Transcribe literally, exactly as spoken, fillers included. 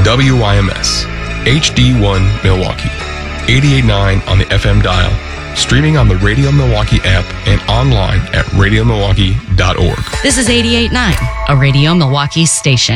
W Y M S, H D one Milwaukee, eighty-eight point nine on the F M dial, streaming on the Radio Milwaukee app and online at radio milwaukee dot org. This is eighty-eight point nine, a Radio Milwaukee station.